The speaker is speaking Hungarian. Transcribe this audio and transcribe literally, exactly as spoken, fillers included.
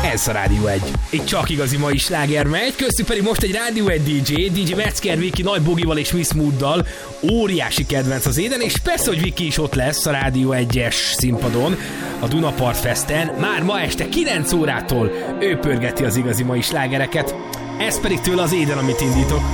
Ez a Rádió egy. Egy csak igazi mai sláger megy, köztük pedig most egy Rádió egy dé dzsé, dé dzsé Metzger Viki Nagy Bogival és Miss Mooddal. Óriási kedvenc az éden, és persze, hogy Viki is ott lesz a Rádió egyes színpadon, a Dunapart Festen. Már ma este kilenc órától ő pörgeti az igazi mai slágereket. Ez pedig tőle az éden, amit indítok.